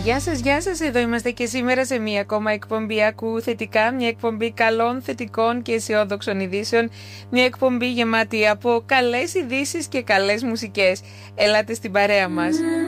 Γεια σας, εδώ είμαστε και σήμερα σε μία ακόμα εκπομπή Ακού Θετικά, μια εκπομπή καλών, θετικών και αισιόδοξων ειδήσεων, μια εκπομπή γεμάτη από καλές ειδήσεις και καλές μουσικές. Ελάτε στην παρέα μας.